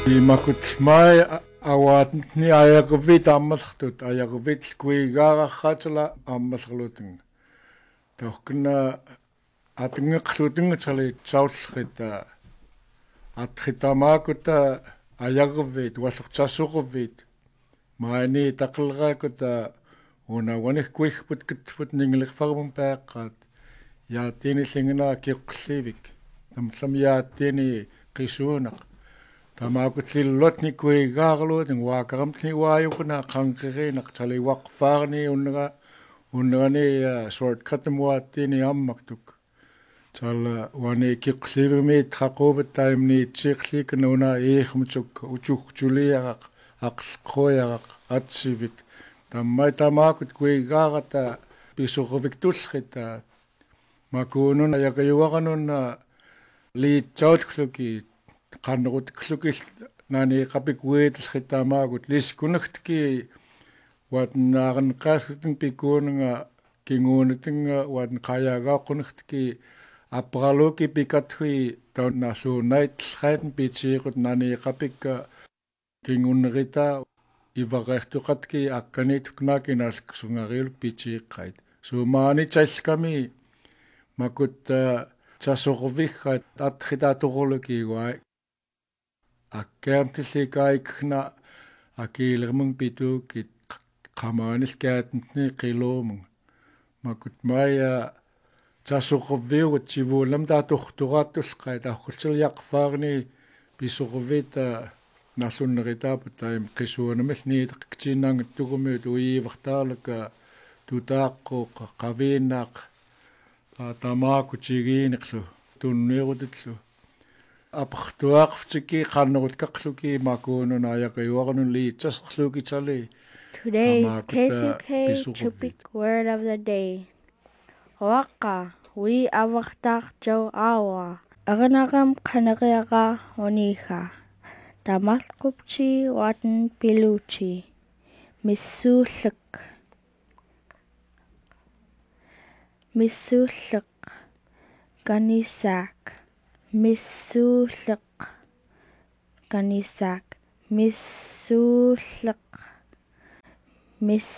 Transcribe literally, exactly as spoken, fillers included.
Imakut mai awatni ayagvit ammalhtut ayagvit kuigaarakhatla ammallutung tohkna atngqlutung tsali tsaulkhita atkhitamakuta ayagvit wallertsassuqvit maani taqlraakuta una wanih kuihput kitput ninglirfarmun paaqqaat yaatini lingna kiqqlivik tamsam yaatini qisuunaq tamakutlillotni kuigaarluutin waakaramtni waayukuna qanqiriinaq taliwaqfaarni unnaga unnagani shortcutum waattini ammaktuk tala wani kiqqlivimit qaqubat taimni tsiiqlikna una iikhmutuk uchuqchuliaraq aqlqoyaraq atsivik tammai tamakut kuigaarata pisuqviktulkhita makuununa yaqayuaqanunna liitsautluki qanrut klukil nani qapik weetlkhitamaakut liskunagtki watnaaran qaaskutin pikuunanga kinguunutinga watn qayaagaaqunagtki apraluki pikathui taunnaarluunaitlkhaatin pitsiiqut nani qapikka kingunnerita ivareertuqatki akkanituknaakinaalksungariluk pitsiiqqait suumaani tsalkami makut tsasorviggat atkhitatorluki guai akkaamtillikaikna akiilermung pituukit qamaanilkaatni qiluumung makut maya tsasorviugut sivuulam taatorturaattullqait aqulsiliaqfaarni pisorvita nallunneritaapu taim qisuunamil niiteqtiinnaanguttugumut uiivertaalaka tutaaqqooq qaviinnaaq tamaakutigiineqlu tunniirutitlu apertuaqftiki qannerutkaqluki makuununa ayaqiuarnun liitsasserlukitali. Today's K C K Chupik word of the day. Waka wi awartar jo awa. Aranagam kanariaga oniha. Tamalkupchi watan piluchi. Misulik. Misulik. Ganisak. Misulik. Ganisak. Misulik. Miss